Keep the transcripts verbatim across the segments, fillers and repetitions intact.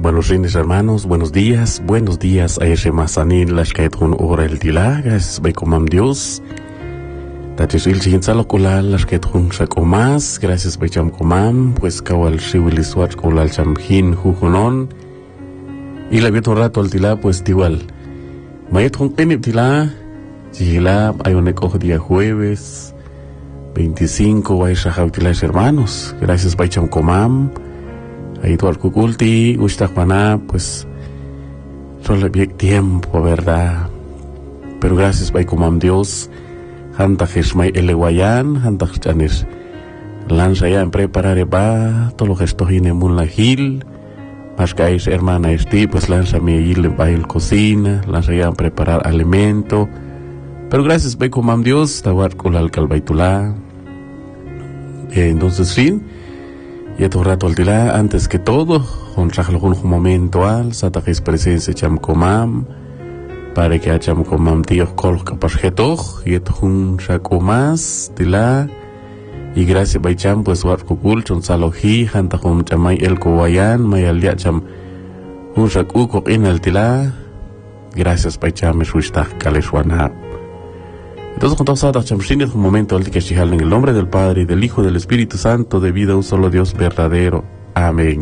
Buenos días, hermanos, buenos días, buenos días. Ayer masanin las que un hora el dilagas, ve como Dios. Tatis il sin salo kulal las que un saco más, gracias be cham comam, pues kawal shiwili swat kulal cham hin jujunon. Y la vieto rato al tila, pues igual. Mayet un penip tila, jila hay un eco día jueves, veinticinco, hay shahau tila hermanos, gracias be cham comam. Ahí todo el cuculti, gusta Juana, pues solo bien tiempo, ¿verdad? Pero gracias, by comam Dios, hantach esmay eleguayan, hantach chanis, lanza ya en preparar ba, todo lo que estoy en la gil, más que es hermana esti, pues lanza mi gil en el cocina, lanza ya en preparar alimento. Pero gracias, by comam Dios, tawar kulal kalbaitula. Eh, entonces, fin. Y a todo rato al tila, antes que todo, con un momento al, satakis presencia cham comam, para que cham comam tío kol kapashetoj, y et un saco más, tila, y gracias by cham, pues war kukul, chon saloji, hanta hum chamay el kowayan, may al ya cham, un saco kok in al tila, gracias by cham, es wistak kaleshwanab. Entonces, con todos nosotros, en un momento al que en el nombre del Padre, y del Hijo, y del Espíritu Santo, de vida un solo Dios verdadero. Amén.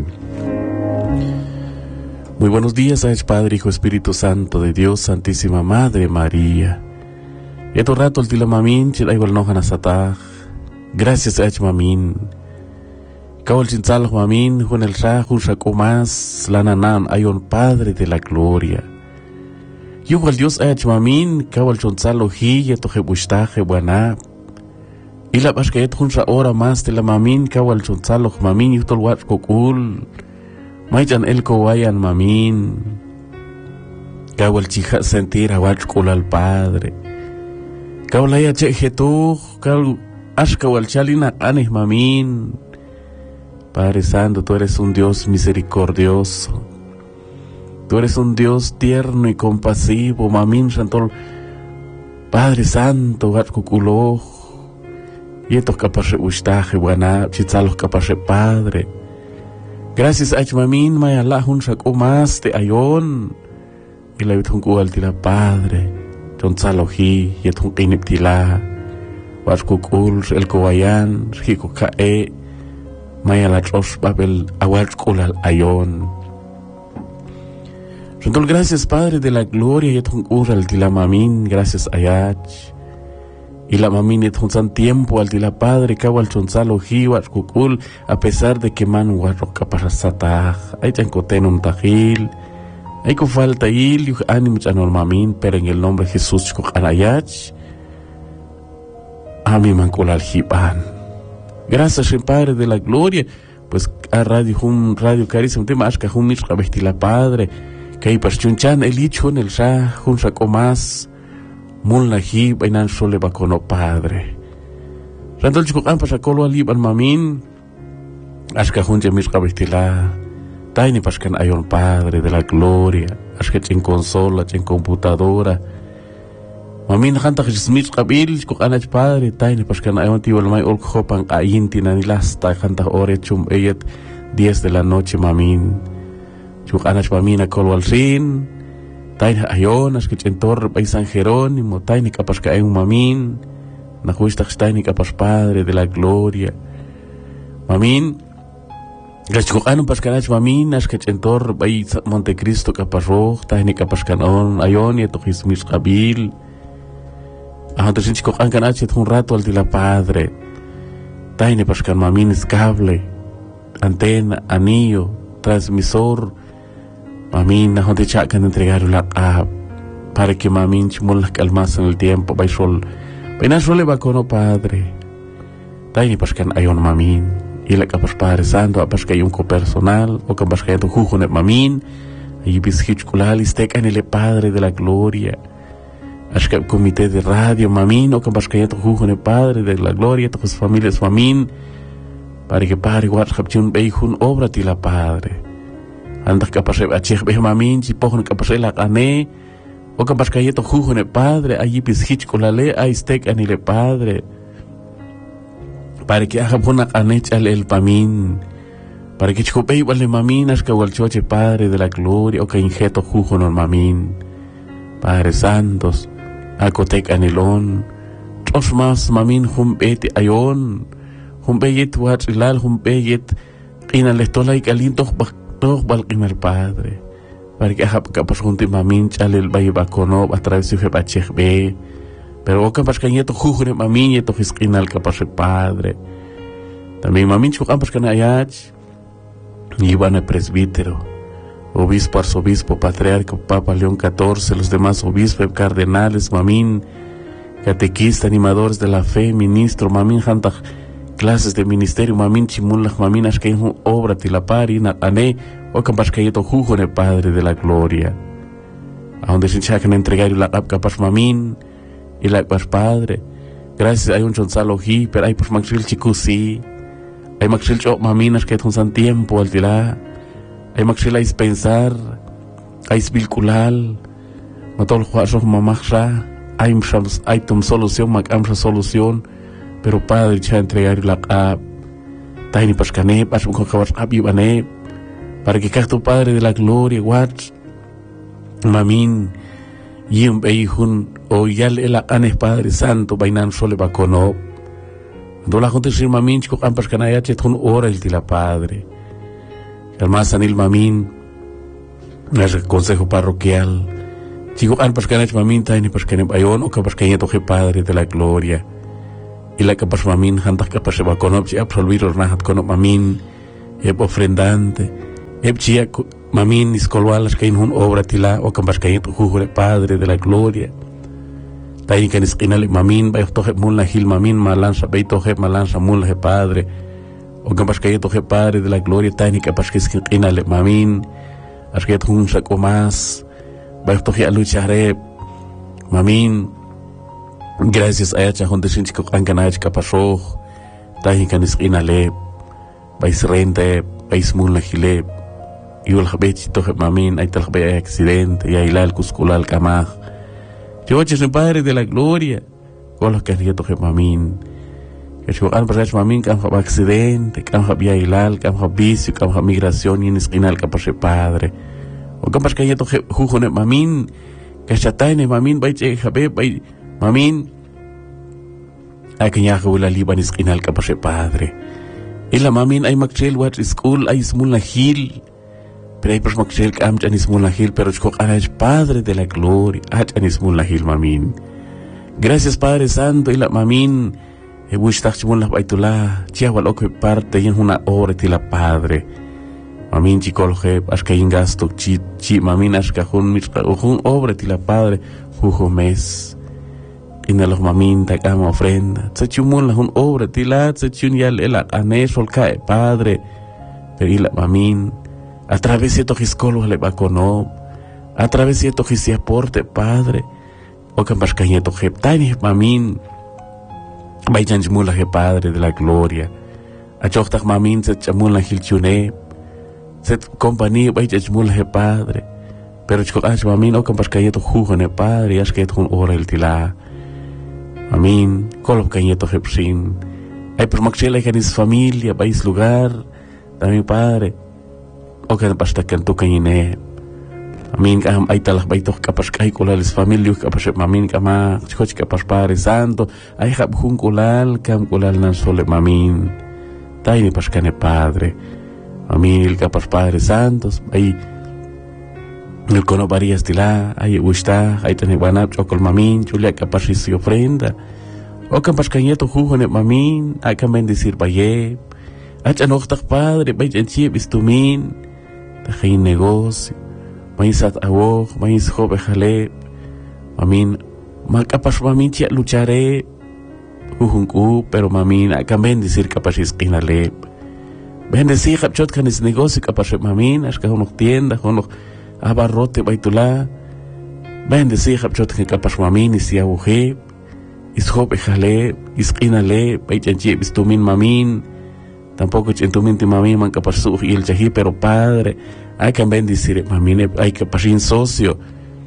Muy buenos días, a Padre, Hijo, Espíritu Santo, de Dios, Santísima Madre María. Y a todo rato, el tila mamin, chila igual no hanasatah. Gracias, a mamin. Kawal chintzal mamin, con el shah, un shako más, lananan, hay un Padre de la gloria. Yuval Dios ech mamin, kawal chonzalo hi, yeto jebushtaje buana. Y la pasca yet hunsa hora más de la mamin, kawal chonzalo mamin, yutol wat kokul. Mayan el kowayan mamin. Kawal chija sentir a wat kol al Padre. Kawal haya che jetu, kawal ash kawal chalina anes mamin. Padre Santo, tú eres un Dios misericordioso. Tú eres un Dios tierno y compasivo, mamin santol, Padre Santo, gat kukulo, y estos capaz ustaje, buena, chitzalos capaz Padre. Gracias a mamin, may Allah un saco más de ayon, y la vitun kual tila Padre, chonzaloji, y etun kinip tila, wat kukul, el kowayan, hiko kae, may Allah chos babel, awat kulal ayon. Entonces, gracias Padre de la gloria, y un cura al tila mamin, gracias ayach. Y la mamin y un san tiempo al tila Padre, kawal chonzalo hiwat kukul, a pesar de que man warro kapasatah, ay chancoten un tajil, ay ko falta il, yuk anim chanol mamin, pero en el nombre de Jesús chukuk anayach, a mi mancul al hiban. Gracias Padre de la gloria, pues a radio, un radio carísimo, tema ashka un mishka vestila Padre, que hay pachunchan el hicho en el shah, un saco más, mun la hi, bainan sole bacono Padre. Randol chukukan pasakolo alib al mamin, ashka hun jemis kabestila, taini paskan ayon Padre de la gloria, ashka chen consola, chen computadora. Mamin hanta jismis kabil, chukukan ach Padre, taini paskan ayon tiwal may ol khopan ayinti nanilasta, hanta ore chum eyet diez de la noche mamin. Chuk anas pamina kolwal sin, taina ayon, as que chentor bay San Jerónimo, taini kapas ka en mamin, na juistas taini kapas Padre de la gloria. Mamin, gachuk anu pas kanach mamin, as que chentor bay Montecristo kapas roj, taini kapas kanon, ayon, yeto jismis kabil. Ahonte sin chikok an kanach et un rato al de la Padre, taini pas kan mamin es cable, antena, anillo, transmisor. Mamin, na honte chacan entregar la app para que mamin chimol las calmas en el tiempo, bay sol, bayna sole bacono Padre. Taini pascan ayon mamin, y la capas Padre Santo, a pasca un copersonal, o capas que tu jujo ne mamin, y bishichkulal istek anile Padre de la gloria. Ashka comité de radio mamin, o capas que tu jujo ne Padre de la gloria, tus familias mamin, para que Padre guardar un beijun obra ti la Padre. Andas capaz de achir be mamin, si pojon capaz de la gane, o capaz que yeto jujo ne Padre, allí pishich kolale, a istek anile Padre. Para que haga bona anech al el pamin, para que chcopei vale maminas que choche Padre de la gloria o que injeto jujo no mamin Padre Santos acotec anilón os más mamin jumbete ayon jumbeyet wat ilal jumbeyet inal tola y calinto toh balqimer Padre para que hab capas junti mamin chalel bay bakono a través de bachech be pero o capas cañeto jujo ne mamin yeto hiskinal capas Padre también mamin chu capas canayach Iban el presbítero, obispo, arzobispo, patriarca, Papa León catorce, los demás obispos, cardenales, mamín, catequista, animadores de la fe, ministro, mamín, janta clases de ministerio, mamín, chimulach, mamín, ashkein, obra, tilapari, ane, o campascayeto, jujo, el Padre de la gloria. A donde se enchacan a entregar la capaz mamín, y la capaz Padre. Gracias, hay un chonzalo hi, pero hay pues maxil chicusi. Hay maxil cho maminas que tunsan tiempo al tirar. Hay maxil hay pensar, hay vinculal. Matol juasos mamaxa, hay hay tum solución, macamsa solución. Pero Padre ya entregar la cap. Taini pascane, pas un cojabar abibane. Para que tu Padre de la gloria, watch. Mamin, yim beihun, o yal el anes Padre Santo, bainan sole bacono. Do la gente sir mamin chico campas canaya chetun ora el tila Padre. El más anil mamin, el consejo parroquial. Chico campas canaya mamin taini pascane bayon o campas canaya toje Padre de la gloria. Y la campas mamin hantas campas bacono chi absolvir ornahat kono mamin, eb ofrendante, eb chia mamin iscolwalas que un obra tila o campas canaya toje Padre de la gloria. Taini kan isqinal mamin bay toje mulla hil mamin malanza bay toje malanza mulla Padre o campas que toje Padre de la gloria taini capas que isqinal mamin asket hun saco más bay toje aluchare mamin gracias a ella honde sin chico anganach capaso taini kan isqinal bay srente bay mulla hile yul habet toje mamin ay tal bay accidente ya ilal cusculal kamah yo es el Padre de la gloria con los que han hecho mamin que yo han pasado mamin que han hecho accidente que han hecho viailal que han hecho vicio que han hecho migración y en esquinal que pasó Padre o que han pasado jujo ne mamin que chataine mamin bay che jabe bay mamin hay que ya que la liban esquinal que pasó Padre y la mamin hay maxel what school hay small la hill pero hay personas que se han hecho la hil, pero es Padre de la gloria, han hecho la hil, mamin. Gracias, Padre Santo, y la mamin, he buscado la baitula, chihuahua lo que parte y en una obra de la Padre. Mamin, chicolje, as que hay gasto, chi, chi, mamin, as que un un obra de la Padre, jujo mes. Y en los mamin, te cama ofrenda. Se chumula un obra de la, se chunyal, el anesol cae, Padre. Pero y la mamin, a través de estos escolos le va con a través de estos se aporte Padre o que más cañe to heptani mamin vayan jmula he Padre de la gloria a chochtag mamin se chamula hilchune se compañía vayan jmula he Padre pero chico ach mamin o que más cañe to jugone Padre as que un ora el tila mamin colo cañe to hepsin hay por maxela que es familia vais lugar también Padre o que basta que tu cañine amin ka ay talah bay tok kapas kay kulal is family kapas mamin kama chikoch kapas Padre Santo ay hab hun kulal kam kulal nan sole mamin tayni paskane Padre amin kapas Padre Santo ay el cono varias tila ay gusta ay tene buena chokol mamin chulia kapas is ofrenda o kapas kañeto jujone mamin ay kam bendecir baye ach anoktak Padre bay enchib istumin hay negocio, mais at awog, mais jobe jale, mamin, macapas mamin chia lucharé, ujunku, pero mamin, akan bendecir capas isquinale. Bendecir capchot can es negocio capas mamin, as que honok tienda, honok abarrote baitula, bendecir capchot que capas mamin is yauje, is jobe jale, isquinale, baichanchi bistumin mamin. Tampoco chentuminti mami man capaz y el chají, pero Padre, hay que bendecir mami, hay que pasar socio.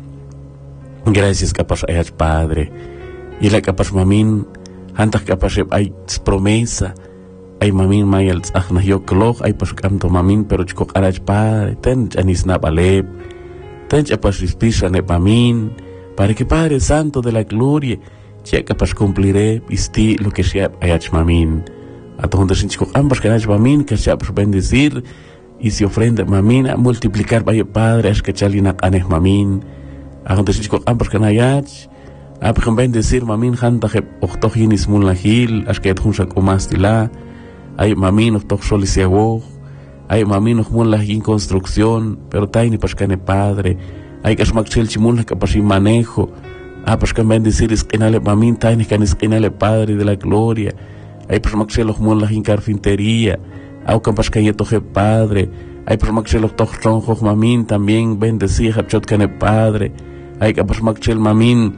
Gracias capaz hay Padre. Y la capaz mami, antes capaz hay promesa, ay mamin mayal tzahna yo kloj ay pas kam to mamin pero chko qarach padre ten anis na balep ten chapas rispisa ne mamin para que Padre Santo de la gloria checa pas cumpliré isti lo que sea ayach mamin a donde sin chko ambas que mamin que sea por bendecir y si ofrenda mamin a multiplicar vaya Padre es que chalina anes mamin a donde sin chko ambas que ayach a por bendecir mamin hanta que octo hinis mun la hil as que tun sakomastila ay mamin octo solisiago ay mamin mun la in construcción pero taini pas que Padre hay que asmak chel chimul que pasi manejo ah pues que bendecir es inale mamin taini que es inale Padre de la gloria hay pues asmak chel mun la in carpintería au que pas que toje Padre hay pues asmak chel octo tronjo mamin también bendecir hachot que Padre hay que asmak chel mamin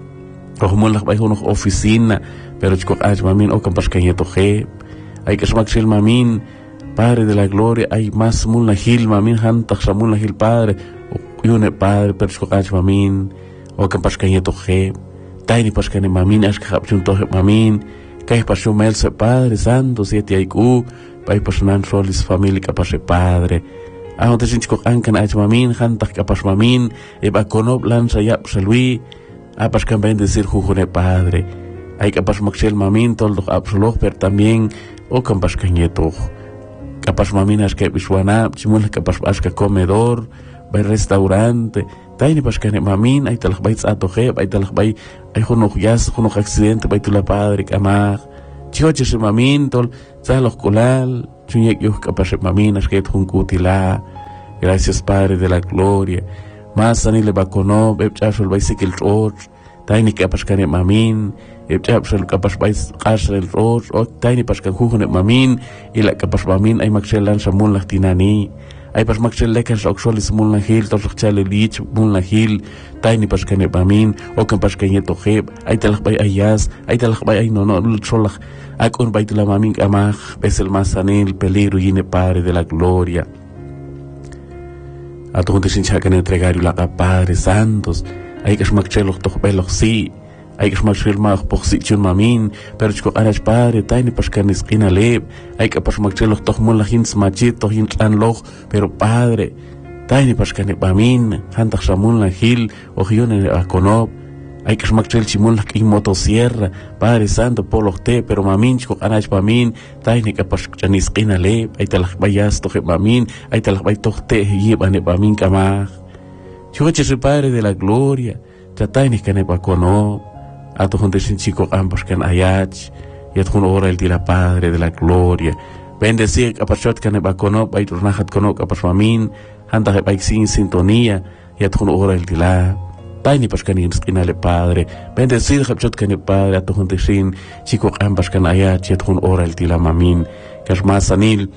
o mun la hay una oficina pero chico aj mamin au que pas que toje hay que asmak chel mamin Padre de la gloria hay más mun la hil mamin han taxamun la hil Padre yune Padre pero chico aj mamin o que pas que toje taini pas que mamin as que hapchun toje mamin que pas yo melse Padre Santo siete ay ku pai personan solis familia que pas Padre a donde sin chico ankan aj mamin han tak pas mamin e ba konob lanza ya selwi a pas que bendecir jujune Padre hay que pas maxel mamin tol do absolut pero también o que pas que toje capaz maminas que visuana chimul capaz as que comedor vai restaurante taini pas que mamin ay talak bay atoje ay talak bay ay huno yas huno accidente bay tula Padre kamar chioche se mamin tol salok kulal chunyek yo capaz maminas que tun kutila gracias Padre de la gloria más ani le bacono bechashol bay sikil roch taini capaz que mamin epchapsel capaz bay qasr el roch o taini pas que jujune mamin y la capaz mamin ay maxelan samun lachtinani ay pas maxel lekan soxolis mun la hil tos chale lich mun la hil taini pas que mamin o kan pas que yeto heb ay talak bay ayas ay talak bay ay no no solach akon bay tula mamin amaj besel masanil peligro yine Padre de la gloria a donde sin chacan entregar la Padre Santos ay que maxelos to belos sí hay que smachil más posición mamin pero chico arach Padre taini pas que esquina leb hay que pas maxil los tohmul la hins machit to hins an loch pero Padre taini pas que mamin hantak samun la hil o hione a konob hay que smachil chimul la motosierra Padre Santo por te pero mamin chico arach mamin taini que pas que esquina leb hay talak bayas to mamin hay talak bay to te yebane mamin kama chico ese Padre de la gloria taini que ne pa konob a tu gente sin chico ambos que ayach y a tu hora el día Padre de la gloria bendecir a pachot que ne va cono va tu nahat cono a pasmamin handa que va sin sintonía y a tu hora el día taini pas que ni esquina le Padre bendecir a pachot que ne Padre a tu gente sin chico ambos que ayach y a tu hora el día mamin que es más anil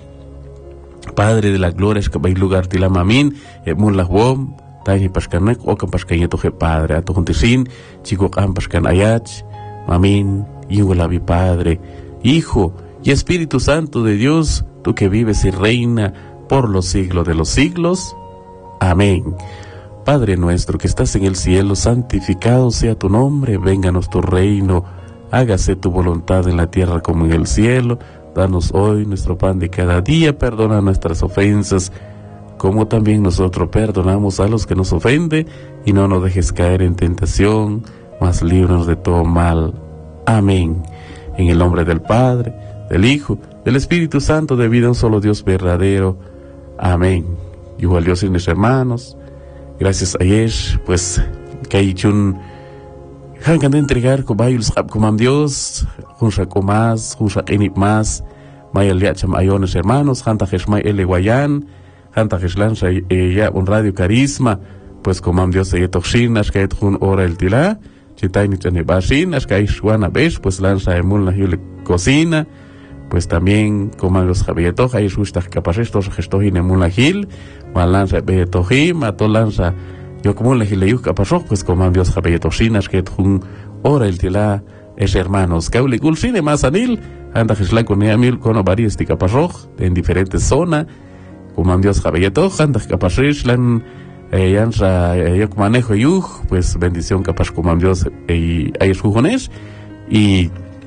Padre de la gloria es que va lugar día mamin e mun la bom taini pascanek o kan pascanya tohe Padre a tu sin chico am pascan ayach mamin y mi Padre Hijo y Espíritu Santo de Dios tú que vives y reina por los siglos de los siglos amén. Padre nuestro que estás en el cielo, santificado sea tu nombre, vénganos tu reino, hágase tu voluntad en la tierra como en el cielo. Danos hoy nuestro pan de cada día, perdona nuestras ofensas como también nosotros perdonamos a los que nos ofenden, y no nos dejes caer en tentación, mas líbranos de todo mal. Amén. En el nombre del Padre, del Hijo, del Espíritu Santo, de vida un solo Dios verdadero. Amén. Igual Dios y mis hermanos, gracias a Yesh, pues que hay un hankan de entregar con bayuls como Dios, junsa con más, junsa enip más, mayal ya cham ayones hermanos, hanta jeshmay ele guayan, hanta jeshlan ya un radio carisma, pues como Dios se yetoxin, as que un hora el tila, chitay ni chane basin, as que hay shuana besh, pues lanza emul na yule cocina, pues también como los javietoja, hay sustas capasestos gestohin emul na gil, mal lanza betojim, ato lanza yo como le gileyuk capasoj, pues como Dios javietoxin, as que un hora el tila, es hermanos, caule gulsine más anil, anda jeshlan con eamil con varios de capasoj, en diferentes zonas, como Dios javietoja, anda capasishlan, Eh, yansa eh, yo manejo yuj, pues bendición capaz como Dios y hay escujones y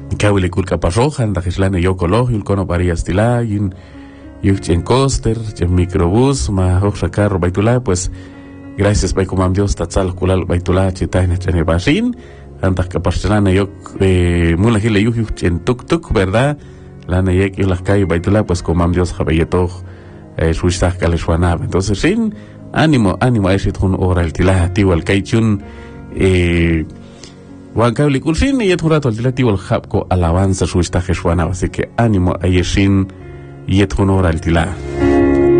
Kawile kulka parroja, anda gislane yo colegio, el cono paría estila, y un en coaster, en microbús, ma hoja carro baitula, pues gracias by comam Dios tatzal kulal baitula chitaina chene basin, anda capastrana yo eh mula gile yo en tuk tuk, ¿verdad? La neyek yo las calles baitula, pues comam Dios jabeyeto eh suistas caleswanab. Entonces, sin ánimo, ánimo a ese tun ora el tila, tío el kaichun eh Juan Cable Culfin y un rato alternativo el Japco alabanza su esta Jesuana, así que ánimo a Yeshin y et honor al Tila.